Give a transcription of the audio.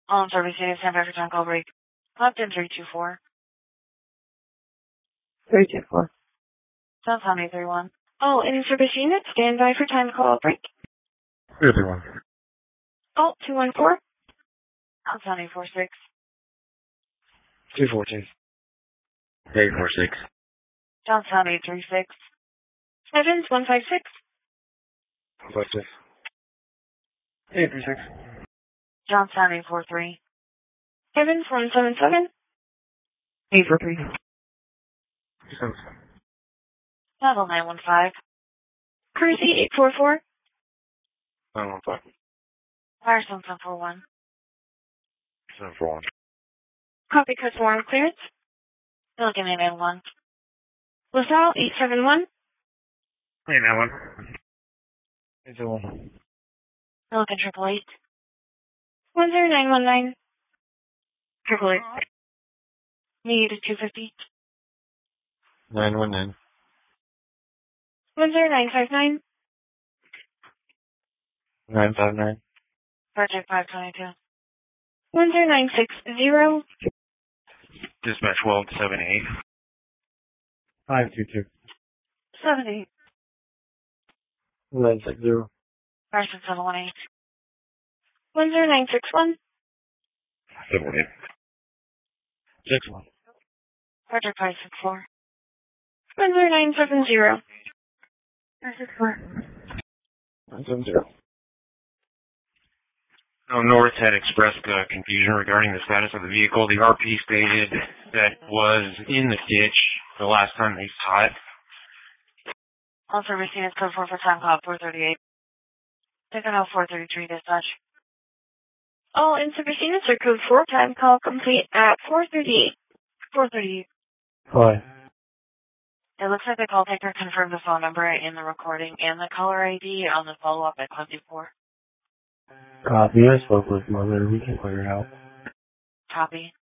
All in service units, stand by for time call break. Left in 324. 324. Southbound 831. All in service units, stand by for time call break. 331. Alt 214. Southbound 846. 242. 846. Johnstown 836. Evans 156. 156. 836. Johnstown 843. Evans 177. 843. 277. Level 915. Cruisy 844. 915. Firestone 741. 741. Copy code warrant clearance. Milligan 891. LaSalle 871. 891. 821. Milligan 888. 10919. 888. Need 250. 919. 10959. 959. Project 522. 10960. Dispatch 1278. 522. 70. 960. Person 718. 10961. 718. 61. Project 564. 10970. 564. 970. North had expressed confusion regarding the status of the vehicle. The RP stated that it was in the ditch the last time they saw it. All service units code 4 for time call 438. Taking out 433 dispatch. All in-service units are code 4 time call complete at 438. 438. Why? It looks like the call taker confirmed the phone number in the recording and the caller ID on the follow-up at 24. Copy. I spoke with Mother. We can clear it out. Copy.